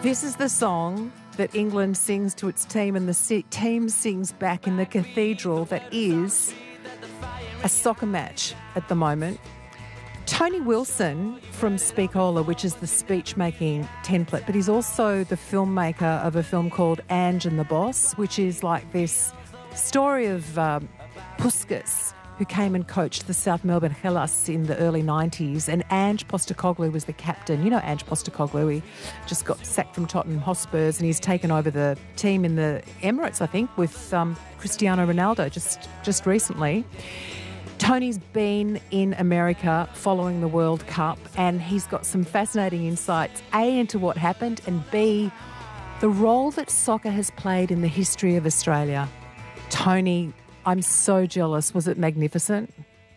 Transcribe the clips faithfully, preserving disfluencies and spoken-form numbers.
This is the song that England sings to its team and the si- team sings back in the cathedral that is a soccer match at the moment. Tony Wilson from Speakola, which is the speech-making template, but he's also the filmmaker of a film called Ange and the Boss, which is like this story of um, Puskas, who came and coached the South Melbourne Hellas in the early nineties, and Ange Postecoglou was the captain. You know Ange Postecoglou, he just got sacked from Tottenham Hotspurs and he's taken over the team in the Emirates, I think, with um, Cristiano Ronaldo just, just recently. Tony's been in America following the World Cup and he's got some fascinating insights, A, into what happened, and B, the role that soccer has played in the history of Australia. Tony, I'm so jealous. Was it magnificent?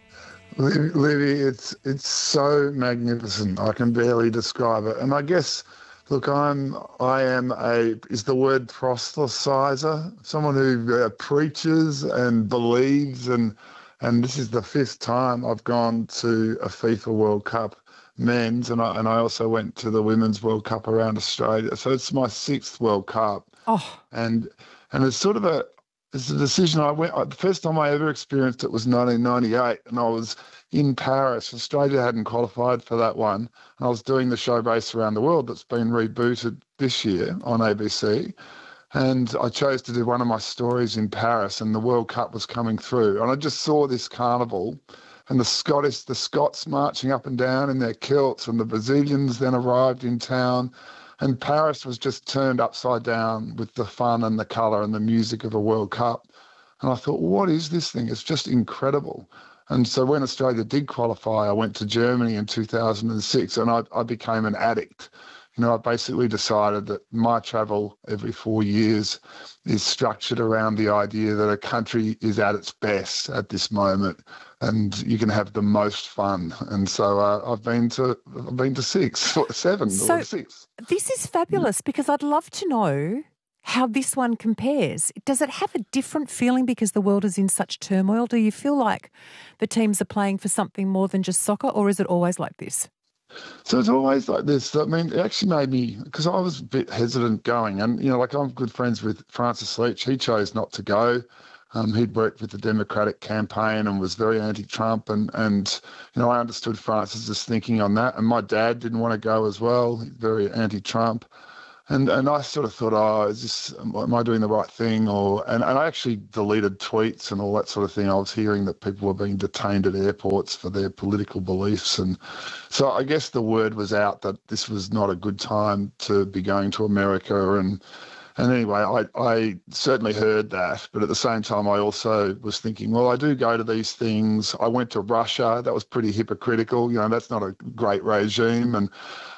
Libby, it's it's so magnificent. I can barely describe it. And I guess, look, I'm I am a is the word proselytizer, someone who uh, preaches and believes, and and this is the fifth time I've gone to a FIFA World Cup men's, and I and I also went to the Women's World Cup around Australia. So it's my sixth World Cup. Oh, and and it's sort of a It's a decision I went. The first time I ever experienced it was nineteen ninety-eight, and I was in Paris. Australia hadn't qualified for that one, and I was doing the show Race Around the World that's been rebooted this year on A B C. And I chose to do one of my stories in Paris, and the World Cup was coming through, and I just saw this carnival, and the Scottish, the Scots marching up and down in their kilts, and the Brazilians then arrived in town. And Paris was just turned upside down with the fun and the colour and the music of a World Cup. And I thought, what is this thing? It's just incredible. And so when Australia did qualify, I went to Germany in two thousand six and I, I became an addict. You know, I basically decided that my travel every four years is structured around the idea that a country is at its best at this moment, and you can have the most fun. And so uh, I've been to I've been to six, seven, so or six. This is fabulous because I'd love to know how this one compares. Does it have a different feeling because the world is in such turmoil? Do you feel like the teams are playing for something more than just soccer, or is it always like this? So it's always like this. I mean, it actually made me, because I was a bit hesitant going. And, you know, like I'm good friends with Francis Leach. He chose not to go. Um, he'd worked with the Democratic campaign and was very anti-Trump. And, and, you know, I understood Francis's thinking on that. And my dad didn't want to go as well, very anti-Trump. And and I sort of thought, oh, is this, am I doing the right thing? Or and, and I actually deleted tweets and all that sort of thing. I was hearing that people were being detained at airports for their political beliefs. And so I guess the word was out that this was not a good time to be going to America. And and anyway, I, I certainly heard that. But at the same time, I also was thinking, well, I do go to these things. I went to Russia. That was pretty hypocritical. You know, that's not a great regime. And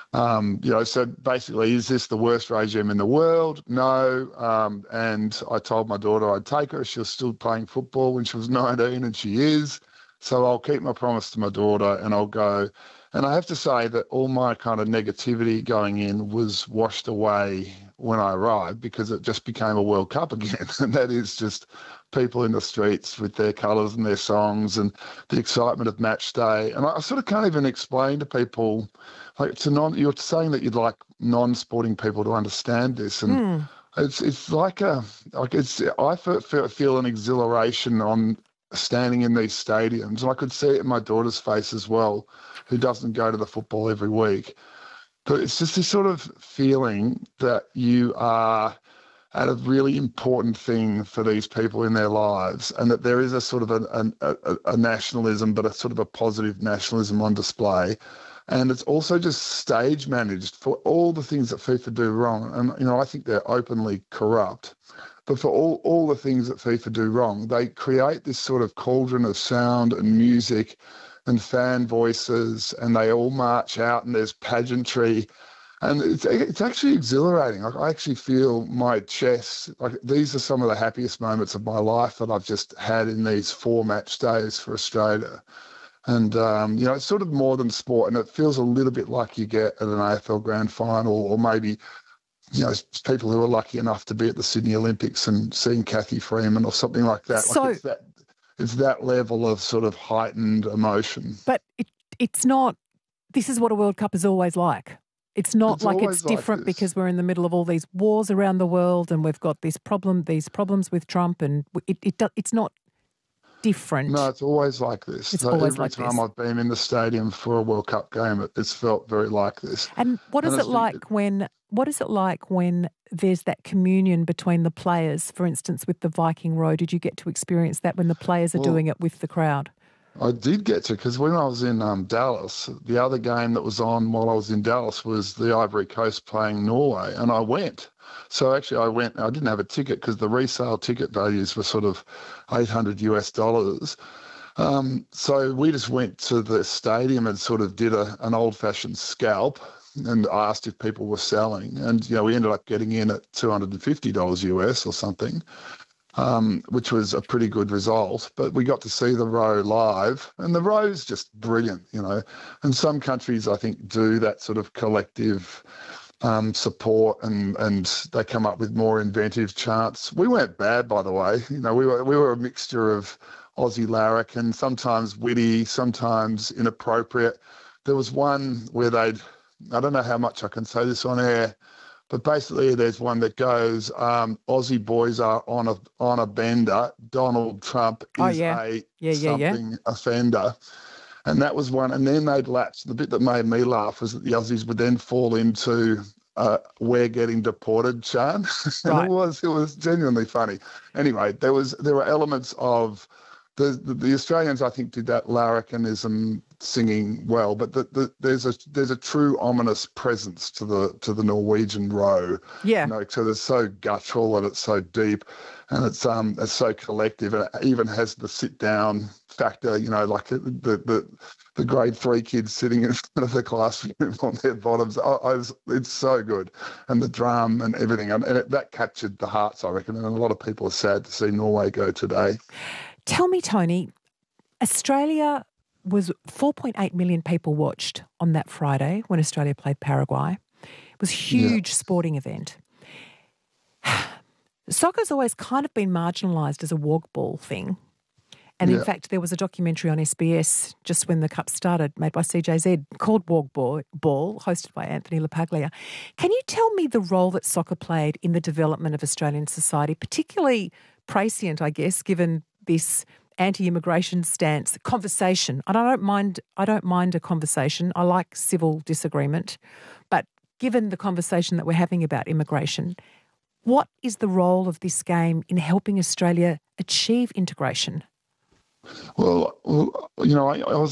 Um, you know, so basically, is this the worst regime in the world? No. Um, and I told my daughter I'd take her. She was still playing football when she was nineteen, and she is. So I'll keep my promise to my daughter and I'll go. And I have to say that all my kind of negativity going in was washed away when I arrived, because it just became a World Cup again. And that is just people in the streets with their colours and their songs and the excitement of match day. And I sort of can't even explain to people, like, to non, you're saying that you'd like non-sporting people to understand this. And mm. it's it's like a, like it's, I feel, feel an exhilaration on standing in these stadiums. And I could see it in my daughter's face as well, who doesn't go to the football every week. But it's just this sort of feeling that you are at a really important thing for these people in their lives, and that there is a sort of a, a, a nationalism, but a sort of a positive nationalism on display. And it's also just stage managed for all the things that FIFA do wrong. And, you know, I think they're openly corrupt. But for all, all the things that FIFA do wrong, they create this sort of cauldron of sound and music and fan voices, and they all march out and there's pageantry. And it's it's actually exhilarating. Like, I actually feel my chest, like these are some of the happiest moments of my life that I've just had in these four match days for Australia. And, um, you know, it's sort of more than sport, and it feels a little bit like you get at an A F L grand final, or maybe, you know, people who are lucky enough to be at the Sydney Olympics and seeing Kathy Freeman or something like that. So, like it's that, it's that level of sort of heightened emotion. But it, it's not, this is what a World Cup is always like. It's not It's like always it's like different this. because we're in the middle of all these wars around the world and we've got this problem, these problems with Trump, and it, it do- it's not different. No, it's always like this. It's So always every like time this. I've been in the stadium for a World Cup game, it, it's felt very like this. And what is And it it's been, like when? What is it like when there's that communion between the players? For instance, with the Viking Row, did you get to experience that when the players are well, doing it with the crowd? I did get to, because when I was in um, Dallas, the other game that was on while I was in Dallas was the Ivory Coast playing Norway, and I went. So actually I went, I didn't have a ticket because the resale ticket values were sort of eight hundred U S dollars. Um, so we just went to the stadium and sort of did a, an old-fashioned scalp and asked if people were selling. And, you know, we ended up getting in at two hundred fifty dollars U S or something. Um, which was a pretty good result. But we got to see the row live, and the row's just brilliant, you know. And some countries, I think, do that sort of collective um, support, and and they come up with more inventive chants. We weren't bad, by the way. You know, we were we were a mixture of Aussie larrikin, sometimes witty, sometimes inappropriate. There was one where they'd, I don't know how much I can say this on air, but basically, there's one that goes, um, Aussie boys are on a on a bender. Donald Trump is Oh yeah, a yeah, yeah, yeah. something offender. And that was one. And then they'd lapse. The bit that made me laugh was that the Aussies would then fall into uh, we're getting deported chant. and Right. it was it was genuinely funny. Anyway, there was there were elements of the, the, the Australians, I think, did that larrikinism singing well, but the, the, there's a there's a true ominous presence to the to the Norwegian row. Yeah. You know, so it's so guttural and it's so deep, and it's um it's so collective, and it even has the sit down factor. You know, like the the the grade three kids sitting in front of the classroom on their bottoms. I, I was, it's so good, and the drum and everything, and, and it, that captured the hearts, I reckon. And a lot of people are sad to see Norway go today. Tell me, Tony, Australia was four point eight million people watched on that Friday when Australia played Paraguay. It was a huge yeah. sporting event. Soccer's always kind of been marginalised as a wog ball thing. And yeah. in fact, there was a documentary on S B S just when the Cup started, made by C J Z, called Wog Ball, hosted by Anthony LaPaglia. Can you tell me the role that soccer played in the development of Australian society, particularly prescient, I guess, given this anti-immigration stance, conversation? And I don't mind, I don't mind a conversation. I like civil disagreement. But given the conversation that we're having about immigration, what is the role of this game in helping Australia achieve integration? Well, you know, I, I was